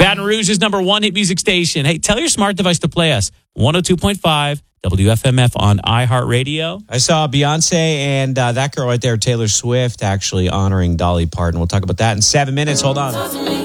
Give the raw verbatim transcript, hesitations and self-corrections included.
Baton Rouge's number one hit music station. Hey, tell your smart device to play us. one oh two point five W F M F on iHeartRadio. I saw Beyonce and uh, that girl right there, Taylor Swift, actually honoring Dolly Parton. We'll talk about that in seven minutes. Hold on.